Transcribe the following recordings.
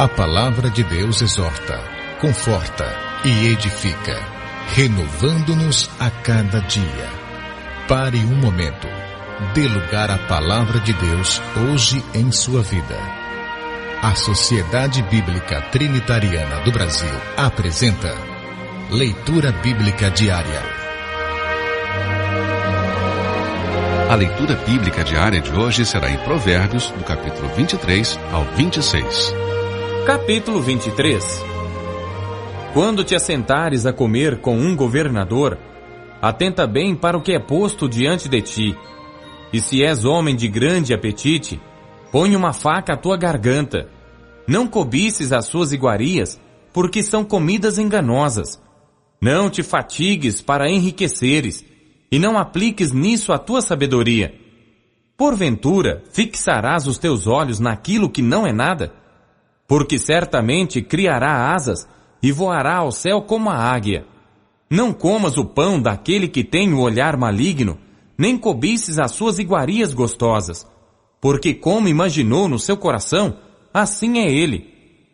A palavra de Deus exorta, conforta e edifica, renovando-nos a cada dia. Pare um momento. Dê lugar à palavra de Deus hoje em sua vida. A Sociedade Bíblica Trinitariana do Brasil apresenta Leitura Bíblica Diária. A leitura bíblica diária de hoje será em Provérbios, do capítulo 23 ao 26. Capítulo 23. Quando te assentares a comer com um governador, atenta bem para o que é posto diante de ti. E se és homem de grande apetite, põe uma faca à tua garganta. Não cobices as suas iguarias, porque são comidas enganosas. Não te fatigues para enriqueceres, e não apliques nisso a tua sabedoria. Porventura, fixarás os teus olhos naquilo que não é nada? Porque certamente criará asas e voará ao céu como a águia. Não comas o pão daquele que tem o olhar maligno, nem cobices as suas iguarias gostosas, porque como imaginou no seu coração, assim é ele.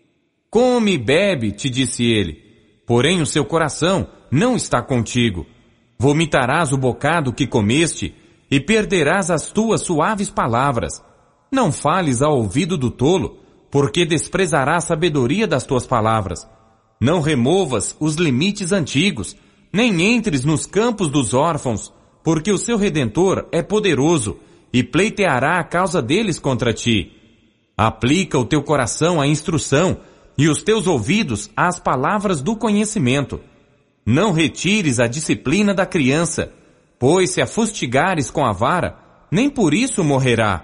Come e bebe, te disse ele, porém o seu coração não está contigo. Vomitarás o bocado que comeste e perderás as tuas suaves palavras. Não fales ao ouvido do tolo, porque desprezará a sabedoria das tuas palavras. Não removas os limites antigos, nem entres nos campos dos órfãos, porque o seu Redentor é poderoso e pleiteará a causa deles contra ti. Aplica o teu coração à instrução e os teus ouvidos às palavras do conhecimento. Não retires a disciplina da criança, pois se a fustigares com a vara, nem por isso morrerá.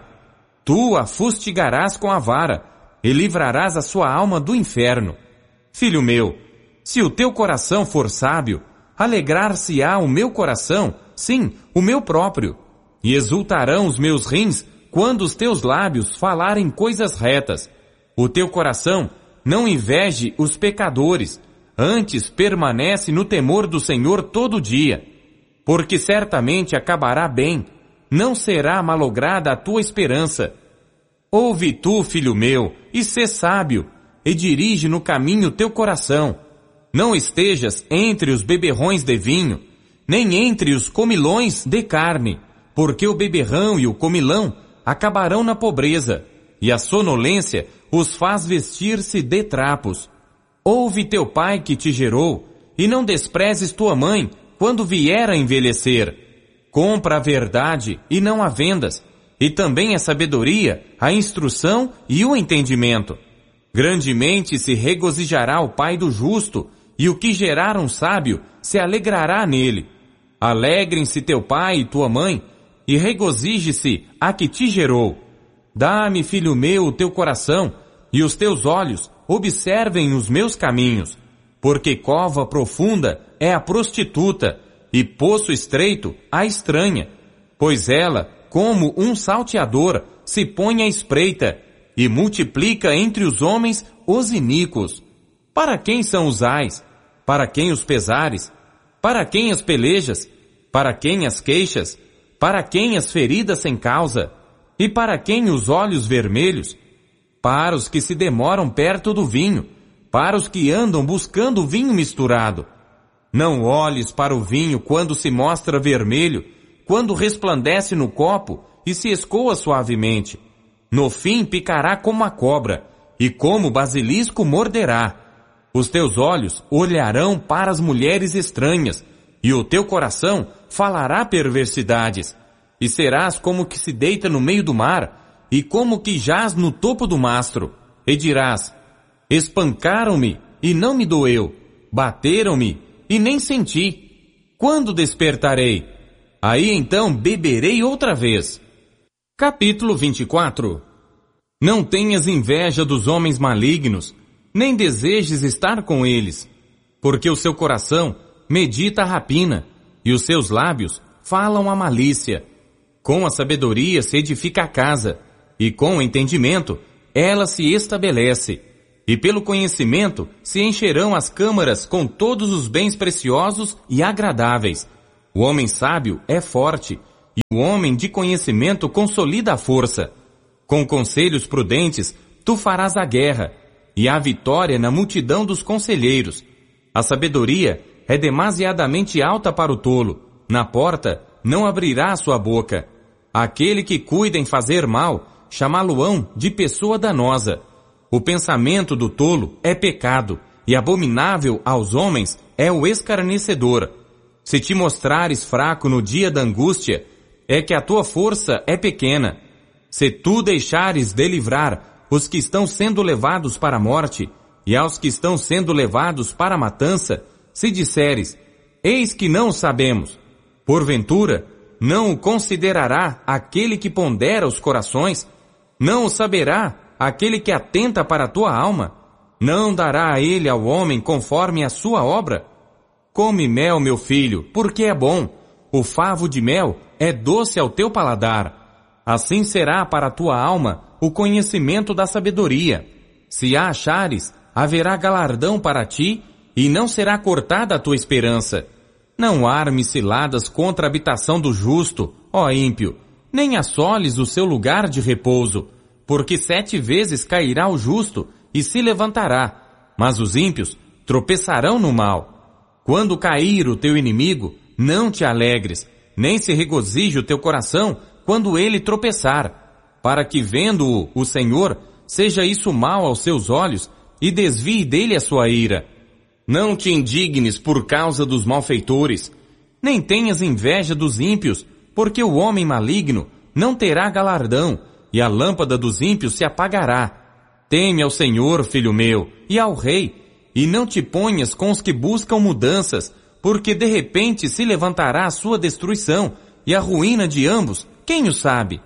Tu a fustigarás com a vara, e livrarás a sua alma do inferno. Filho meu, se o teu coração for sábio, alegrar-se-á o meu coração, sim, o meu próprio, e exultarão os meus rins quando os teus lábios falarem coisas retas. O teu coração não inveje os pecadores, antes permanece no temor do Senhor todo dia, porque certamente acabará bem, não será malograda a tua esperança. Ouve tu, filho meu, e sê sábio, e dirige no caminho teu coração. Não estejas entre os beberrões de vinho, nem entre os comilões de carne, porque o beberrão e o comilão acabarão na pobreza, e a sonolência os faz vestir-se de trapos. Ouve teu pai que te gerou, e não desprezes tua mãe quando vier a envelhecer. Compra a verdade e não a vendas, e também a sabedoria, a instrução e o entendimento. Grandemente se regozijará o pai do justo, e o que gerar um sábio se alegrará nele. Alegrem-se teu pai e tua mãe, e regozije-se a que te gerou. Dá-me, filho meu, o teu coração, e os teus olhos observem os meus caminhos, porque cova profunda é a prostituta, e poço estreito a estranha, pois ela, como um salteador, se põe à espreita, e multiplica entre os homens os iníquos. Para quem são os ais? Para quem os pesares? Para quem as pelejas? Para quem as queixas? Para quem as feridas sem causa? E para quem os olhos vermelhos? Para os que se demoram perto do vinho, para os que andam buscando vinho misturado. Não olhes para o vinho quando se mostra vermelho, quando resplandece no copo e se escoa suavemente. No fim picará como a cobra, e como basilisco morderá. Os teus olhos olharão para as mulheres estranhas, e o teu coração falará perversidades. E serás como que se deita no meio do mar, e como que jaz no topo do mastro. E dirás, espancaram-me, e não me doeu. Bateram-me, e nem senti. Quando despertarei? Aí então beberei outra vez. Capítulo 24. Não tenhas inveja dos homens malignos, nem desejes estar com eles, porque o seu coração medita a rapina, e os seus lábios falam a malícia. Com a sabedoria se edifica a casa, e com o entendimento ela se estabelece, e pelo conhecimento se encherão as câmaras com todos os bens preciosos e agradáveis. O homem sábio é forte, e o homem de conhecimento consolida a força. Com conselhos prudentes, tu farás a guerra, e há vitória na multidão dos conselheiros. A sabedoria é demasiadamente alta para o tolo. Na porta não abrirá a sua boca. Aquele que cuida em fazer mal, chamá-lo-ão de pessoa danosa. O pensamento do tolo é pecado, e abominável aos homens é o escarnecedor. Se te mostrares fraco no dia da angústia, é que a tua força é pequena. Se tu deixares de livrar os que estão sendo levados para a morte, e aos que estão sendo levados para a matança, se disseres, eis que não sabemos, porventura, não o considerará aquele que pondera os corações? Não o saberá aquele que atenta para a tua alma? Não dará a ele ao homem conforme a sua obra? Come mel, meu filho, porque é bom. O favo de mel é doce ao teu paladar. Assim será para a tua alma o conhecimento da sabedoria. Se a achares, haverá galardão para ti, e não será cortada a tua esperança. Não armes ciladas contra a habitação do justo, ó ímpio, nem assoles o seu lugar de repouso, porque 7 vezes cairá o justo e se levantará, mas os ímpios tropeçarão no mal. Quando cair o teu inimigo, não te alegres, nem se regozije o teu coração quando ele tropeçar, para que vendo-o o Senhor, seja isso mal aos seus olhos e desvie dele a sua ira. Não te indignes por causa dos malfeitores, nem tenhas inveja dos ímpios, porque o homem maligno não terá galardão, e a lâmpada dos ímpios se apagará. Teme ao Senhor, filho meu, e ao rei, e não te ponhas com os que buscam mudanças, porque de repente se levantará a sua destruição, e a ruína de ambos, quem o sabe?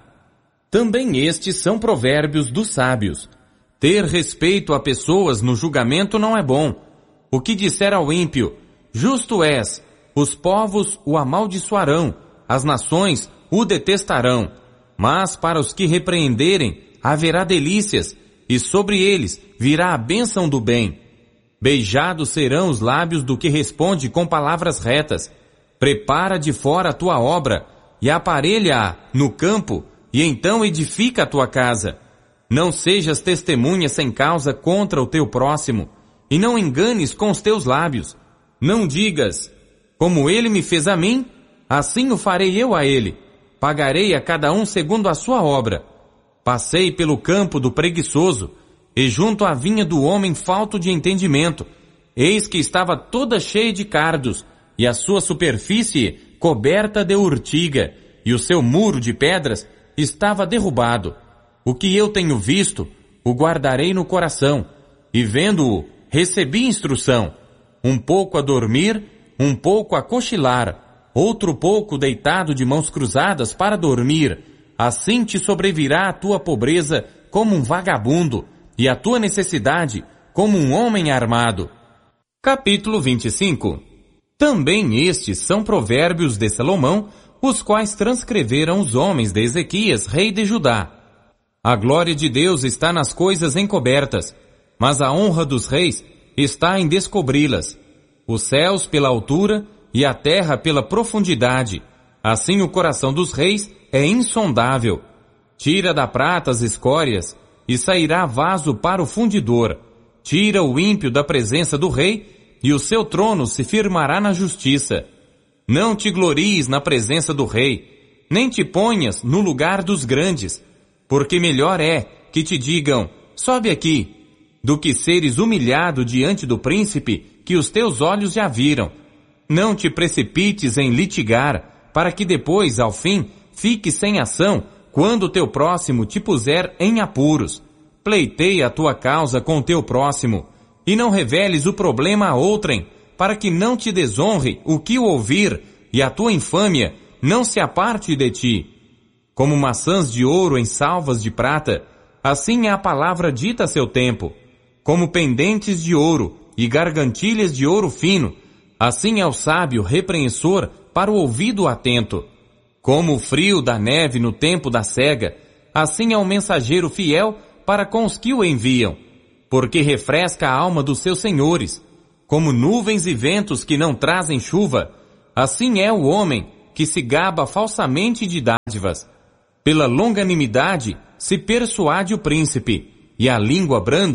Também estes são provérbios dos sábios. Ter respeito a pessoas no julgamento não é bom. O que disser ao ímpio, justo és, os povos o amaldiçoarão, as nações o detestarão. Mas para os que repreenderem, haverá delícias, e sobre eles virá a bênção do bem. Beijados serão os lábios do que responde com palavras retas. Prepara de fora a tua obra, e aparelha-a no campo, e então edifica a tua casa. Não sejas testemunha sem causa contra o teu próximo, e não enganes com os teus lábios. Não digas, como ele me fez a mim, assim o farei eu a ele. Pagarei a cada um segundo a sua obra. Passei pelo campo do preguiçoso, e junto à vinha do homem falto de entendimento. Eis que estava toda cheia de cardos, e a sua superfície coberta de urtiga, e o seu muro de pedras estava derrubado. O que eu tenho visto, o guardarei no coração, e vendo-o, recebi instrução, um pouco a dormir, um pouco a cochilar, outro pouco deitado de mãos cruzadas para dormir. Assim te sobrevirá a tua pobreza como um vagabundo, e a tua necessidade como um homem armado. Capítulo 25. Também estes são provérbios de Salomão, os quais transcreveram os homens de Ezequias, rei de Judá. A glória de Deus está nas coisas encobertas, mas a honra dos reis está em descobri-las. Os céus pela altura e a terra pela profundidade. Assim o coração dos reis é insondável. Tira da prata as escórias e sairá vaso para o fundidor. Tira o ímpio da presença do rei e o seu trono se firmará na justiça. Não te glories na presença do rei, nem te ponhas no lugar dos grandes, porque melhor é que te digam, sobe aqui, do que seres humilhado diante do príncipe que os teus olhos já viram. Não te precipites em litigar, para que depois, ao fim, fiques sem ação, quando o teu próximo te puser em apuros. Pleiteia a tua causa com o teu próximo, e não reveles o problema a outrem, para que não te desonre o que o ouvir, e a tua infâmia não se aparte de ti. Como maçãs de ouro em salvas de prata, assim é a palavra dita a seu tempo. Como pendentes de ouro e gargantilhas de ouro fino, assim é o sábio repreensor para o ouvido atento. Como o frio da neve no tempo da cega, assim é o mensageiro fiel para com os que o enviam, porque refresca a alma dos seus senhores. Como nuvens e ventos que não trazem chuva, assim é o homem que se gaba falsamente de dádivas. Pela longanimidade se persuade o príncipe, e a língua branda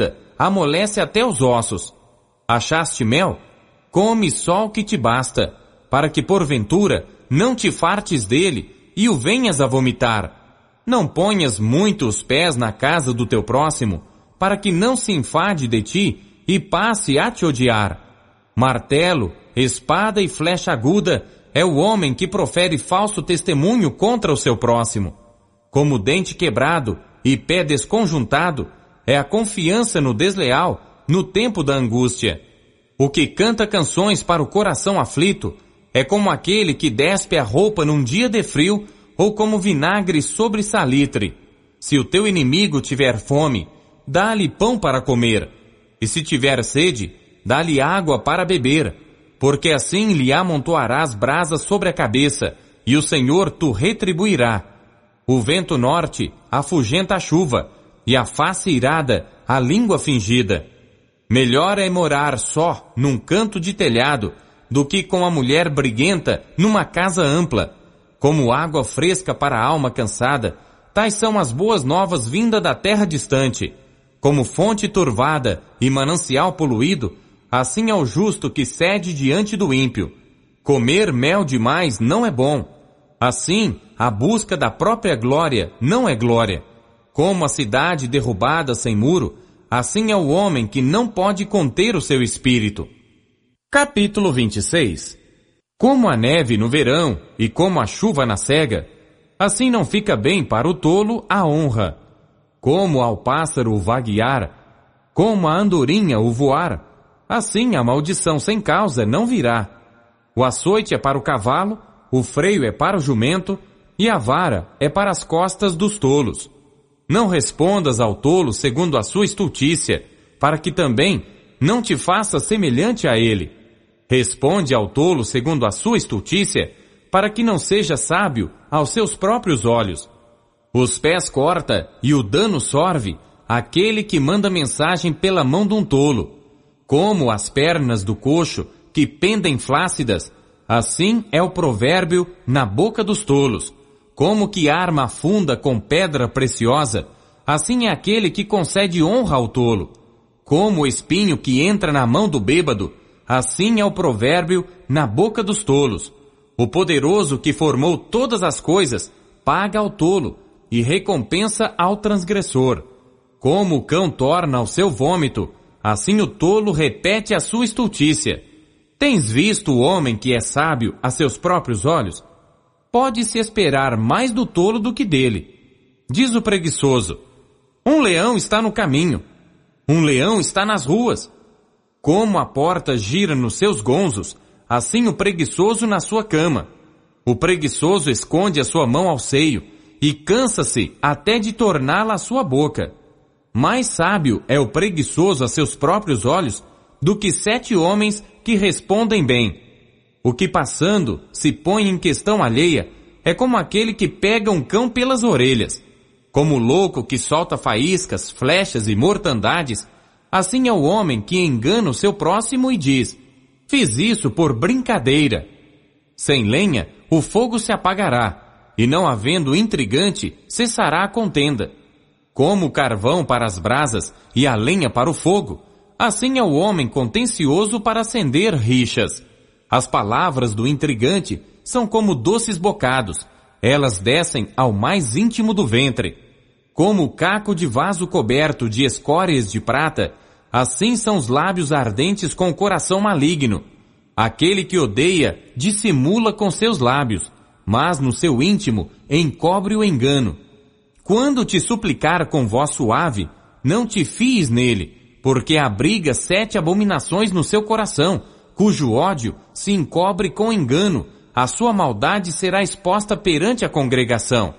amolece até os ossos. Achaste mel? Come só o que te basta, para que porventura não te fartes dele e o venhas a vomitar. Não ponhas muito os pés na casa do teu próximo, para que não se enfade de ti e passe a te odiar. Martelo, espada e flecha aguda é o homem que profere falso testemunho contra o seu próximo. Como dente quebrado e pé desconjuntado é a confiança no desleal no tempo da angústia. O que canta canções para o coração aflito é como aquele que despe a roupa num dia de frio ou como vinagre sobre salitre. Se o teu inimigo tiver fome, dá-lhe pão para comer, e se tiver sede, dá-lhe água para beber, porque assim lhe amontoarás brasas sobre a cabeça, e o Senhor tu retribuirá. O vento norte afugenta a chuva, e a face irada a língua fingida. Melhor é morar só num canto de telhado, do que com a mulher briguenta numa casa ampla. Como água fresca para a alma cansada, tais são as boas novas vindas da terra distante. Como fonte turvada e manancial poluído, assim é o justo que cede diante do ímpio. Comer mel demais não é bom. Assim, a busca da própria glória não é glória. Como a cidade derrubada sem muro, assim é o homem que não pode conter o seu espírito. Capítulo 26. Como a neve no verão e como a chuva na cega, assim não fica bem para o tolo a honra. Como ao pássaro o vaguear, como a andorinha o voar, assim a maldição sem causa não virá. O açoite é para o cavalo, o freio é para o jumento, e a vara é para as costas dos tolos. Não respondas ao tolo segundo a sua estultícia, para que também não te faça semelhante a ele. Responde ao tolo segundo a sua estultícia, para que não seja sábio aos seus próprios olhos. Os pés corta e o dano sorve aquele que manda mensagem pela mão de um tolo. Como as pernas do coxo que pendem flácidas, assim é o provérbio na boca dos tolos. Como que arma funda com pedra preciosa, assim é aquele que concede honra ao tolo. Como o espinho que entra na mão do bêbado, assim é o provérbio na boca dos tolos. O poderoso que formou todas as coisas paga ao tolo e recompensa ao transgressor. Como o cão torna ao seu vômito, assim o tolo repete a sua estultícia. Tens visto o homem que é sábio a seus próprios olhos? Pode-se esperar mais do tolo do que dele. Diz o preguiçoso: um leão está no caminho, um leão está nas ruas. Como a porta gira nos seus gonzos, assim o preguiçoso na sua cama. O preguiçoso esconde a sua mão ao seio e cansa-se até de torná-la à sua boca. Mais sábio é o preguiçoso a seus próprios olhos do que 7 homens que respondem bem. O que passando se põe em questão alheia é como aquele que pega um cão pelas orelhas. Como o louco que solta faíscas, flechas e mortandades, assim é o homem que engana o seu próximo e diz: fiz isso por brincadeira. Sem lenha, o fogo se apagará, e não havendo intrigante, cessará a contenda. Como o carvão para as brasas e a lenha para o fogo, assim é o homem contencioso para acender rixas. As palavras do intrigante são como doces bocados, elas descem ao mais íntimo do ventre. Como o caco de vaso coberto de escórias de prata, assim são os lábios ardentes com o coração maligno. Aquele que odeia dissimula com seus lábios, mas no seu íntimo encobre o engano. Quando te suplicar com voz suave, não te fies nele, porque abriga 7 abominações no seu coração, cujo ódio se encobre com engano, a sua maldade será exposta perante a congregação.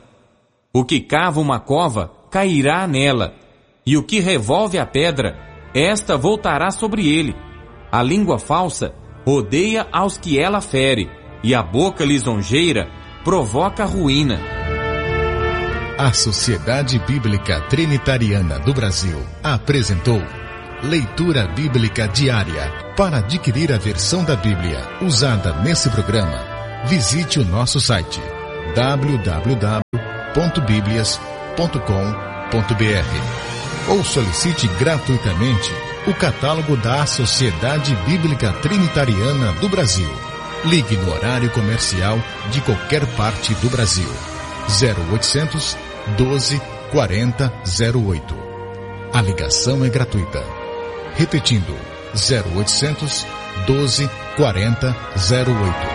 O que cava uma cova, cairá nela, e o que revolve a pedra, esta voltará sobre ele. A língua falsa odeia aos que ela fere, e a boca lisonjeira provoca a ruína. A Sociedade Bíblica Trinitariana do Brasil apresentou Leitura Bíblica Diária. Para adquirir a versão da Bíblia usada nesse programa, visite o nosso site www.biblias.com.br. ou solicite gratuitamente o catálogo da Sociedade Bíblica Trinitariana do Brasil. Ligue no horário comercial de qualquer parte do Brasil. 0800 12 40 08. A ligação é gratuita. Repetindo, 0800 12 40 08.